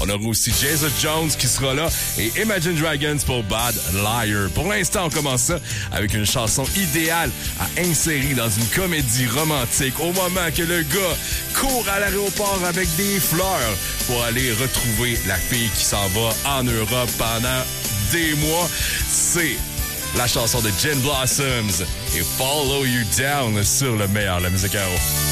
On aura aussi Jason Jones qui sera là et Imagine Dragons pour Bad Liar. Pour l'instant, on commence ça avec une chanson idéale à insérer dans une comédie romantique au moment que le gars court à l'aéroport avec des fleurs pour aller retrouver la fille qui s'en va en Europe pendant des mois. C'est la chanson de Gin Blossoms et Follow You Down sur le meilleur, la musique à eau.